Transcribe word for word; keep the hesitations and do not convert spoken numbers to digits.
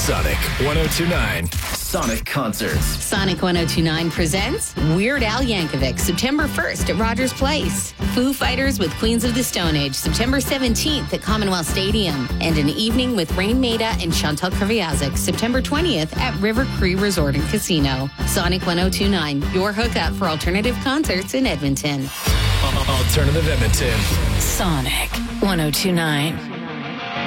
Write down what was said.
Sonic one oh two point nine. Sonic Concerts. Sonic one oh two point nine presents Weird Al Yankovic, September first at Rogers Place. Foo Fighters with Queens of the Stone Age, September seventeenth at Commonwealth Stadium. And an evening with Rain Maida and Chantal Kreviazuk, September twentieth at River Cree Resort and Casino. Sonic one oh two point nine, your hookup for alternative concerts in Edmonton. Alternative Edmonton. Sonic one oh two point nine.